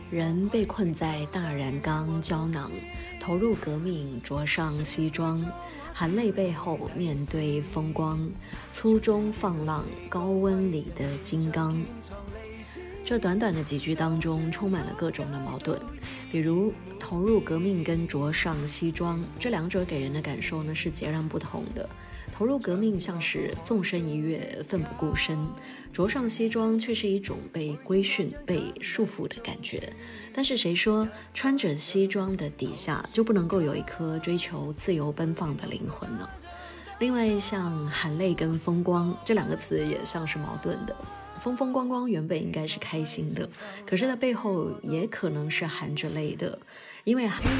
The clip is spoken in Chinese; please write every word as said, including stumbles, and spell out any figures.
人被困在大染缸胶囊，投入革命，着上西装，含泪背后面对风光，粗中放浪，高温里的金刚。这短短的几句当中充满了各种的矛盾，比如投入革命跟着上西装，这两者给人的感受呢是截然不同的。投入革命像是纵身一跃，奋不顾身，着上西装却是一种被规训、被束缚的感觉。但是谁说穿着西装的底下就不能够有一颗追求自由奔放的灵魂呢？另外像含泪跟风光这两个词也像是矛盾的，风风光光原本应该是开心的，可是它背后也可能是含着泪的，因为